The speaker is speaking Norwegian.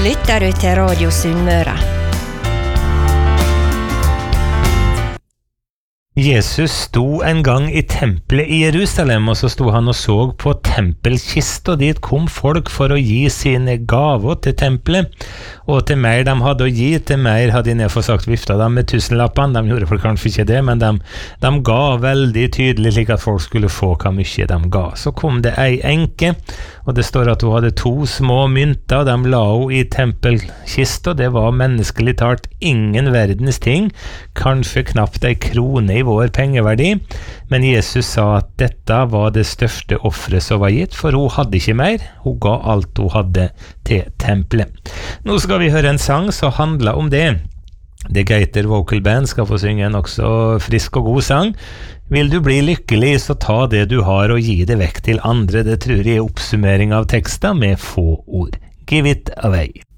lytter du til Radio Sunnmøre. Jesus sto en gang i tempelet i Jerusalem, og så sto han og så på tempelkist, og dit kom folk for å gi sine gaver til tempelet, og til mer de hadde å gi, til mer hadde de nedfor sagt vifta dem med tusenlappene. De gjorde for kanskje ikke det, men de ga veldig tydelig slik at folk skulle få hva mye de ga. Så kom det ei enke, og det står at hun hadde 2 små mynter, og de la hun i tempelkist, og det var menneskelig talt ingen verdens ting, kanskje knapt ei krone i vår pengeverdi, men Jesus sa at dette var det største offeret som var gitt, for hun hadde ikke mer, hun ga alt hun hadde til tempelet. Nå skal vi høre en sang som handler om det. The Gator Vocal Band skal få synge en også frisk og god sang. Vil du bli lykkelig, så ta det du har og gi det vekk til andre. Det tror jeg er oppsummering av teksten med få ord. Give it away.